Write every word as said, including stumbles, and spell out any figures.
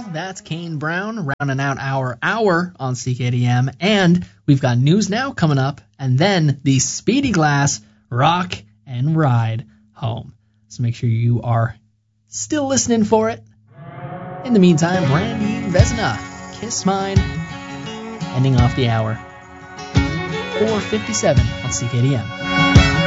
That's Kane Brown rounding out our hour on C K D M. And we've got News Now coming up, and then the Speedy Glass Rock and Ride home. So make sure you are still listening for it. In the meantime, Brandy Vezina, Kiss Mine, ending off the hour. four fifty-seven on C K D M.